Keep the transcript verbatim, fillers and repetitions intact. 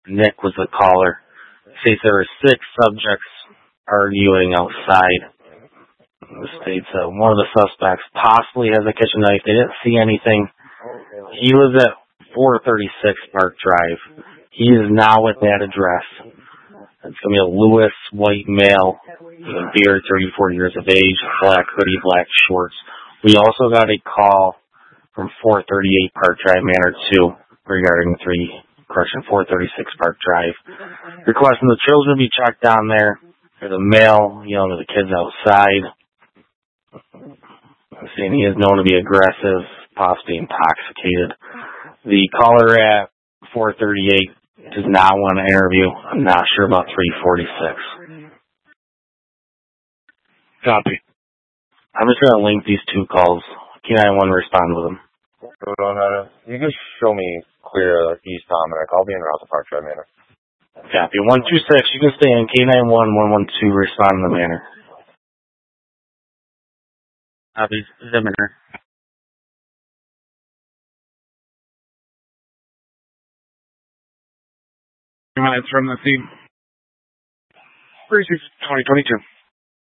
Nick was the caller. States there were six subjects arguing outside. The states uh, one of the suspects possibly has a kitchen knife. They didn't see anything. He lives at four thirty-six Park Drive. He is now at that address. It's going to be a Lewis white male, beard, thirty, forty years of age, black hoodie, black shorts. We also got a call from four thirty-eight Park Drive, Manor two, regarding three, correction, four thirty-six Park Drive. Requesting the children be checked down there. There's a male yelling at the kids outside. Saying he is known to be aggressive, possibly intoxicated. The caller at four thirty-eight does not want to interview. I'm not sure about three forty-six. Copy. I'm just going to link these two calls. K nine one respond with them. You can show me clear East Dominic. I'll be in route to Park Drive Manor. Copy. one two six, you can stay in. K nine one, one one two, respond in the manor. Copy. The manor. Two minutes from the scene. three six twenty twenty-two.